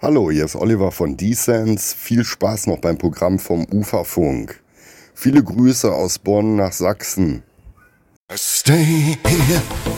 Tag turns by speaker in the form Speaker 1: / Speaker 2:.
Speaker 1: Hallo, hier ist Oliver von D-Sense. Viel Spaß noch beim Programm vom Uferfunk. Viele Grüße aus Bonn nach Sachsen.
Speaker 2: I stay here